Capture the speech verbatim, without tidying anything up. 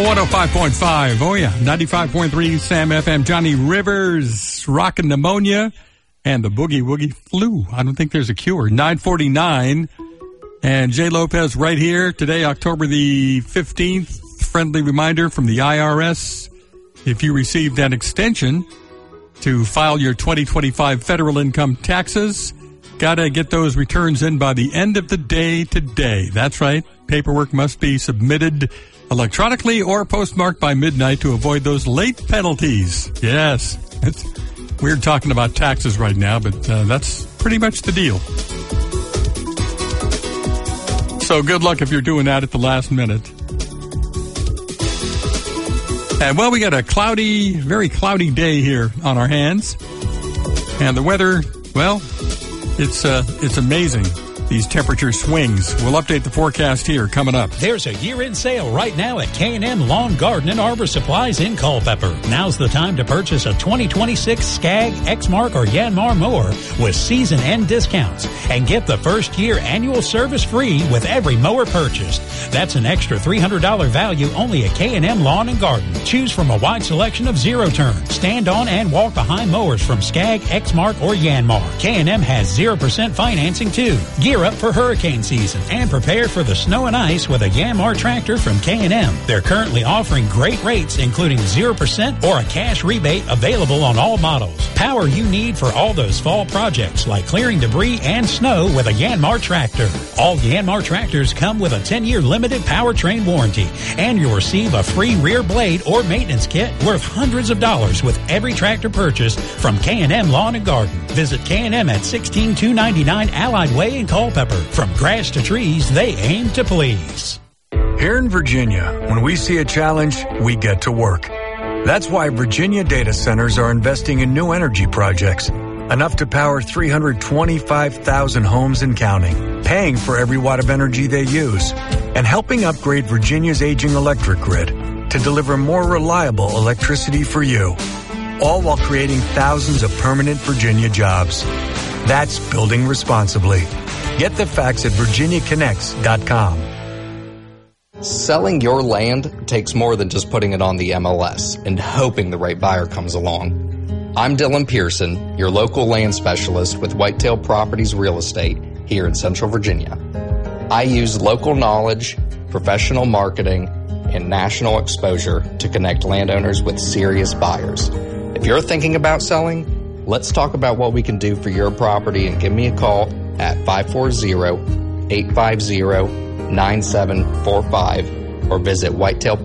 one oh five point five. Oh, yeah. ninety-five point three Sam F M. Johnny Rivers, rockin' pneumonia, and the boogie woogie flu. I don't think there's a cure. nine forty-nine. And Jay Lopez right here today, October the fifteenth. Friendly reminder from the I R S. If you received an extension to file your twenty twenty-five federal income taxes, got to get those returns in by the end of the day today. That's right. Paperwork must be submitted electronically or postmarked by midnight to avoid those late penalties. Yes. It's weird talking about taxes right now, but uh, that's pretty much the deal. So good luck if you're doing that at the last minute. And, well, we got a cloudy, very cloudy day here on our hands. And the weather, well, it's uh, it's amazing. These temperature swings. We'll update the forecast here coming up. There's a year-end sale right now at K and M Lawn, Garden, and Arbor Supplies in Culpeper. Now's the time to purchase a twenty twenty-six Skag, Exmark, or Yanmar mower with season-end discounts and get the first year annual service free with every mower purchased. That's an extra three hundred dollars value only at K and M Lawn and Garden. Choose from a wide selection of zero-turn, stand-on, and walk-behind mowers from Skag, Exmark, or Yanmar. K and M has zero percent financing, too. Gear up for hurricane season and prepare for the snow and ice with a Yanmar tractor from K and M. They're currently offering great rates, including zero percent or a cash rebate available on all models. Power you need for all those fall projects like clearing debris and snow with a Yanmar tractor. All Yanmar tractors come with a ten-year limited powertrain warranty, and you'll receive a free rear blade or maintenance kit worth hundreds of dollars with every tractor purchased from K and M Lawn and Garden. Visit K and M at sixteen two ninety-nine Allied Way in Culpeper. From grass to trees, they aim to please. Here in Virginia, when we see a challenge, we get to work. That's why Virginia data centers are investing in new energy projects, enough to power three hundred twenty-five thousand homes and counting, paying for every watt of energy they use, and helping upgrade Virginia's aging electric grid to deliver more reliable electricity for you, all while creating thousands of permanent Virginia jobs. That's building responsibly. Get the facts at virginia connects dot com. Selling your land takes more than just putting it on the M L S and hoping the right buyer comes along. I'm Dylan Pearson, your local land specialist with Whitetail Properties Real Estate here in Central Virginia. I use local knowledge, professional marketing, and national exposure to connect landowners with serious buyers. If you're thinking about selling, let's talk about what we can do for your property and give me a call at five four zero, eight five zero, nine seven four five or visit whitetail